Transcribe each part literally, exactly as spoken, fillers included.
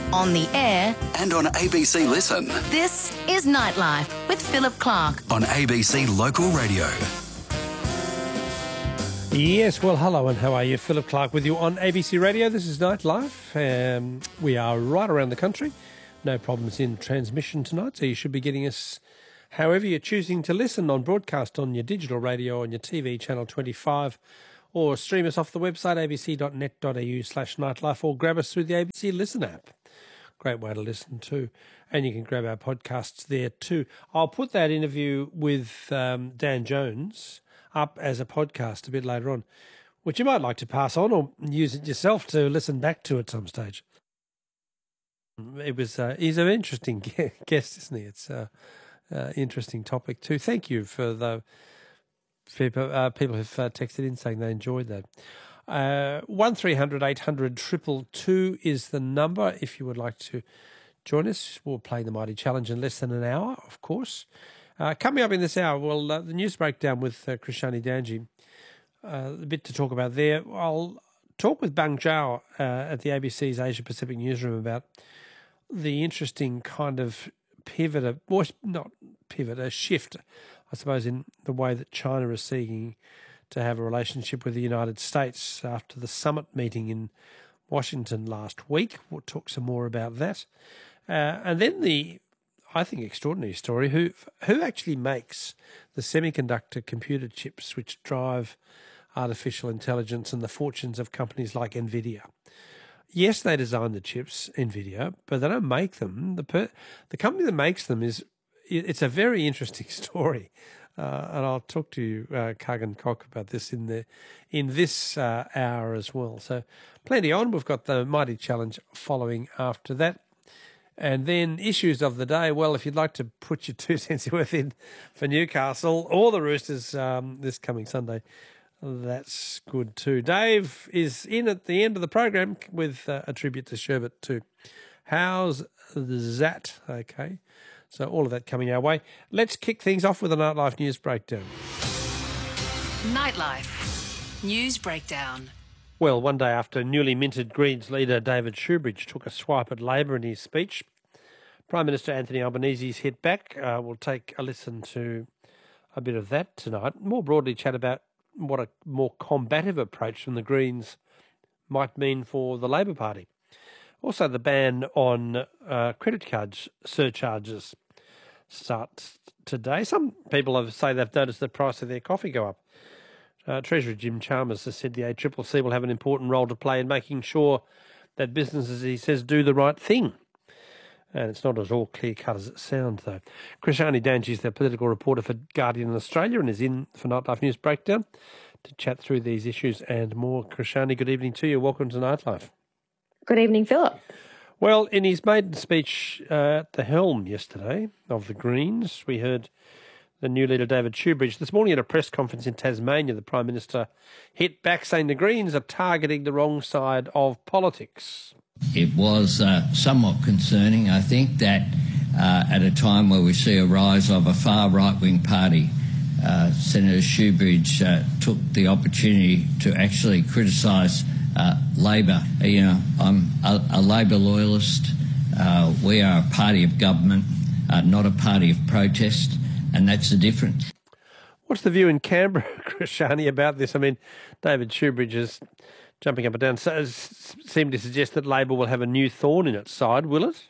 on the air and on A B C Listen. This is Nightlife with Philip Clark on A B C Local Radio. Yes, well, hello and how are you? Philip Clark with you on A B C Radio. This is Nightlife. Um, we are right around the country. No problems in transmission tonight, so you should be getting us however you're choosing to listen on broadcast on your digital radio, on your T V channel twenty-five, or stream us off the website abc.net.au slash nightlife, or grab us through the A B C Listen app. Great way to listen too. And you can grab our podcasts there too. I'll put that interview with um, Dan Jones up as a podcast a bit later on, which you might like to pass on or use it yourself to listen back to at some stage. It was uh, he's an interesting guest, isn't he? It's an uh, uh, interesting topic too. Thank you for the people, uh, people who've uh, texted in saying they enjoyed that. Uh, one three hundred eight hundred triple two is the number if you would like to join us. We'll play the Mighty Challenge in less than an hour, of course. Uh, coming up in this hour, well, uh, the news breakdown with uh, Krishani Danji, uh, a bit to talk about there. I'll talk with Bang Zhao uh, at the A B C's Asia Pacific newsroom about the interesting kind of pivot, a, or not pivot, a shift, I suppose, in the way that China is seeking to have a relationship with the United States after the summit meeting in Washington last week. We'll talk some more about that. Uh, and then the I think, extraordinary story, who who actually makes the semiconductor computer chips which drive artificial intelligence and the fortunes of companies like NVIDIA. Yes, they design the chips, NVIDIA, but they don't make them. The per, the company that makes them is, it's a very interesting story. Uh, and I'll talk to you, uh, Kagan Koch, about this in the in this uh, hour as well. So plenty on. We've got the Mighty Challenge following after that. And then issues of the day, well, if you'd like to put your two cents worth in for Newcastle or the Roosters um, this coming Sunday, that's good too. Dave is in at the end of the program with uh, a tribute to Sherbet too. How's that? Okay, so all of that coming our way. Let's kick things off with a Nightlife News Breakdown. Nightlife News Breakdown. Well, one day after newly minted Greens leader David Shoebridge took a swipe at Labor in his speech, Prime Minister Anthony Albanese's hit back. Uh, we'll take a listen to a bit of that tonight. More broadly, chat about what a more combative approach from the Greens might mean for the Labor Party. Also, the ban on uh, credit cards surcharges starts today. Some people have say they've noticed the price of their coffee go up. Uh, Treasurer Jim Chalmers has said the A C C C will have an important role to play in making sure that businesses, he says, do the right thing. And it's not as all clear-cut as it sounds, though. Krishani Danji is the political reporter for Guardian in Australia and is in for Nightlife News Breakdown to chat through these issues and more. Krishani, good evening to you. Welcome to Nightlife. Good evening, Philip. Well, in his maiden speech uh, at the helm yesterday of the Greens, we heard the new leader, David Shoebridge. This morning at a press conference in Tasmania, the Prime Minister hit back saying the Greens are targeting the wrong side of politics. It was uh, somewhat concerning, I think, that uh, at a time where we see a rise of a far right-wing party, uh, Senator Shoebridge uh, took the opportunity to actually criticise uh, Labor. You know, I'm a, a Labor loyalist. Uh, we are a party of government, uh, not a party of protest. And that's the difference. What's the view in Canberra, Krishani, about this? I mean, David Shoebridge is jumping up and down. So, seem to suggest that Labor will have a new thorn in its side, will it?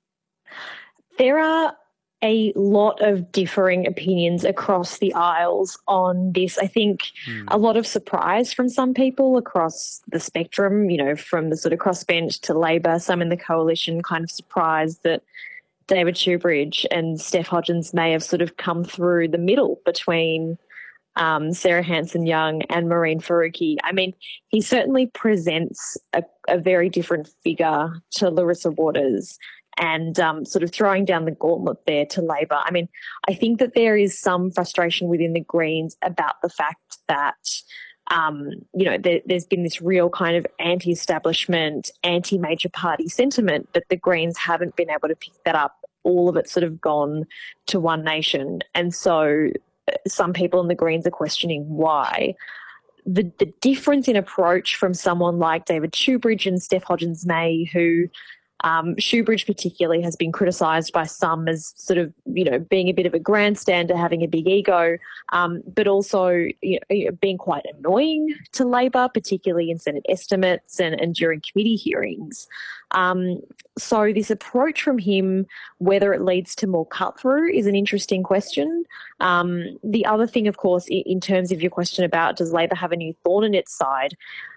There are a lot of differing opinions across the aisles on this. I think hmm. a lot of surprise from some people across the spectrum, you know, from the sort of crossbench to Labor, some in the coalition kind of surprised that David Shoebridge and Steph Hodgins may have sort of come through the middle between um, Sarah Hanson-Young and Maureen Faruqi. I mean, he certainly presents a, a very different figure to Larissa Waters and um, sort of throwing down the gauntlet there to Labor. I mean, I think that there is some frustration within the Greens about the fact that Um, you know, there, there's been this real kind of anti-establishment, anti-major party sentiment, but the Greens haven't been able to pick that up. All of it's sort of gone to One Nation. And so some people in the Greens are questioning why. The, the difference in approach from someone like David Shoebridge and Steph Hodgins-May, who Um, Shoebridge particularly has been criticised by some as sort of, you know, being a bit of a grandstander, having a big ego, um, but also you know, being quite annoying to Labor, particularly in Senate estimates and, and during committee hearings. Um, so this approach from him, whether it leads to more cut-through, is an interesting question. Um, the other thing, of course, in, in terms of your question about does Labor have a new thorn in its side,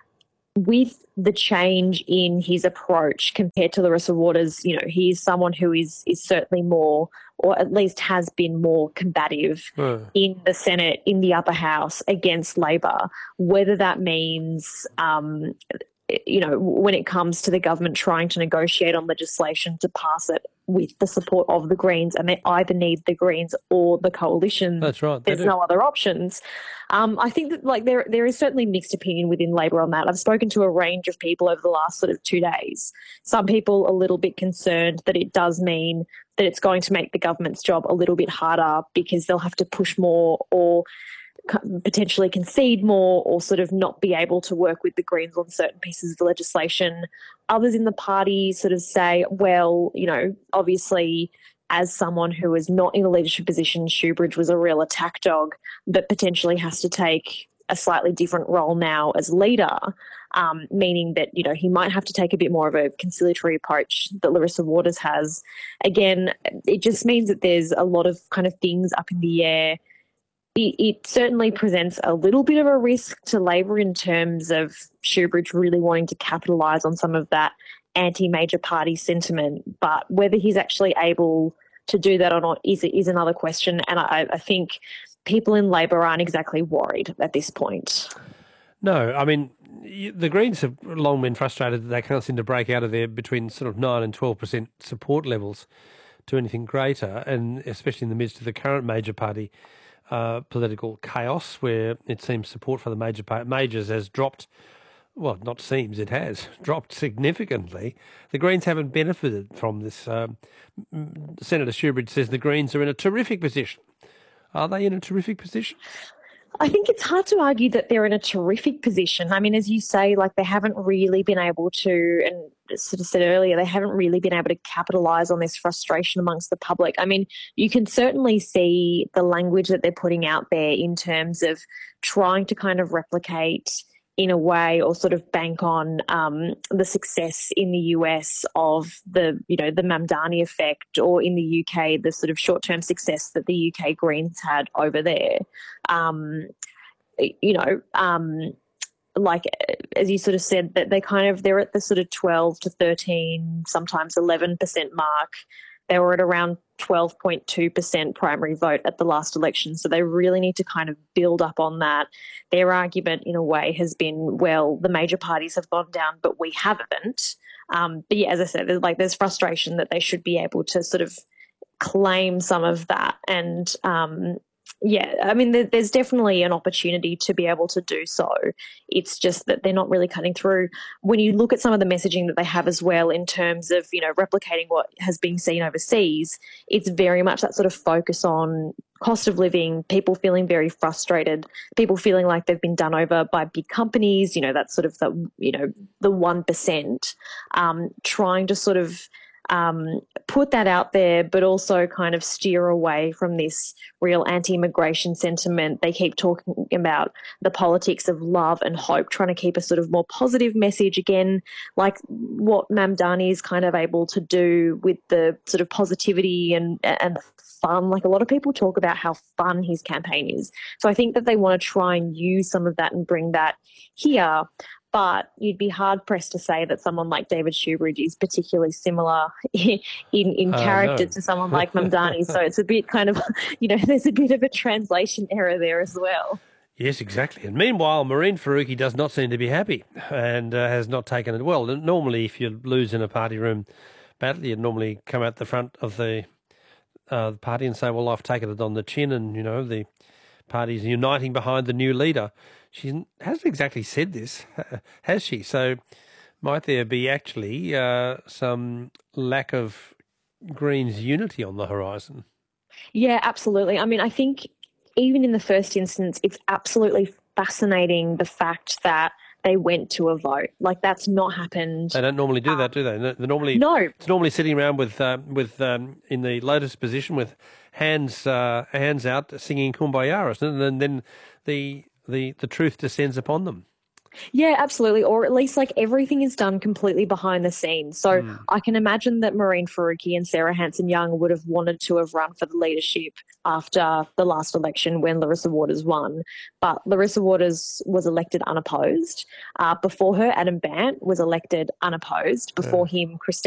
with the change in his approach compared to Larissa Waters, you know, he is someone who is is certainly more, or at least has been more combative uh. in the Senate, in the upper house against Labor, whether that means, um, you know, when it comes to the government trying to negotiate on legislation to pass it with the support of the Greens, and they either need the Greens or the coalition. That's right. There's no other options. Um, I think that like there there is certainly mixed opinion within Labor on that. I've spoken to a range of people over the last sort of two days. Some people a little bit concerned that it does mean that it's going to make the government's job a little bit harder because they'll have to push more or potentially concede more or sort of not be able to work with the Greens on certain pieces of the legislation. Others in the party sort of say, well, you know, obviously as someone who is not in a leadership position, Shoebridge was a real attack dog, but potentially has to take a slightly different role now as leader, um, meaning that, you know, he might have to take a bit more of a conciliatory approach that Larissa Waters has. Again, it just means that there's a lot of kind of things up in the air. It certainly presents a little bit of a risk to Labor in terms of Shoebridge really wanting to capitalise on some of that anti-major party sentiment. But whether he's actually able to do that or not is is another question. And I, I think people in Labor aren't exactly worried at this point. No, I mean, the Greens have long been frustrated that they can't seem to break out of there between sort of nine and twelve percent support levels to anything greater, and especially in the midst of the current major party Uh, political chaos, where it seems support for the major majors has dropped. Well, not seems, it has dropped significantly. The Greens haven't benefited from this. Um, Senator Shoebridge says the Greens are in a terrific position. Are they in a terrific position? I think it's hard to argue that they're in a terrific position. I mean, as you say, like they haven't really been able to, and sort of said earlier, they haven't really been able to capitalise on this frustration amongst the public. I mean, you can certainly see the language that they're putting out there in terms of trying to kind of replicate in a way or sort of bank on um, the success in the U S of the, you know, the Mamdani effect, or in the U K, the sort of short-term success that the U K Greens had over there. Um, you know, um, like, as you sort of said, that they kind of, they're at the sort of twelve to thirteen, sometimes eleven percent mark. They were at around twelve point two percent primary vote at the last election. So they really need to kind of build up on that. Their argument, in a way, has been, well, the major parties have gone down, but we haven't. Um, but yeah, as I said, there's, like, there's frustration that they should be able to sort of claim some of that. And, um, yeah, I mean, there, there's definitely an opportunity to be able to do so. It's just that they're not really cutting through. When you look at some of the messaging that they have as well in terms of, you know, replicating what has been seen overseas, it's very much that sort of focus on cost of living, people feeling very frustrated, people feeling like they've been done over by big companies, you know, that's sort of the, you know, the one percent, um, trying to sort of Um, put that out there, but also kind of steer away from this real anti-immigration sentiment. They keep talking about the politics of love and hope, trying to keep a sort of more positive message, again, like what Mamdani is kind of able to do with the sort of positivity and, and fun. Like, a lot of people talk about how fun his campaign is. So I think that they want to try and use some of that and bring that here. But you'd be hard-pressed to say that someone like David Shoebridge is particularly similar in, in uh, character no. to someone like Mamdani. So it's a bit kind of, you know, there's a bit of a translation error there as well. Yes, exactly. And meanwhile, Maureen Faruqi does not seem to be happy and uh, has not taken it well. Normally, if you lose in a party room battle, you'd normally come out the front of the, uh, the party and say, well, I've taken it on the chin, and, you know, the party's uniting behind the new leader. She hasn't exactly said this, has she? So might there be actually uh, some lack of Greens unity on the horizon? Yeah, absolutely. I mean, I think even in the first instance, it's absolutely fascinating the fact that they went to a vote. Like, that's not happened. They don't normally do that, do they? They're normally No. It's normally sitting around with uh, with um, in the lotus position with hands uh, hands out, singing Kumbaya, and then then the the the truth descends upon them. Yeah, absolutely. Or at least like everything is done completely behind the scenes. So Mm. I can imagine that Maureen Faruqi and Sarah Hanson-Young would have wanted to have run for the leadership after the last election when Larissa Waters won. But Larissa Waters was elected unopposed. Uh, before her, Adam Bant was elected unopposed. Before him, Christine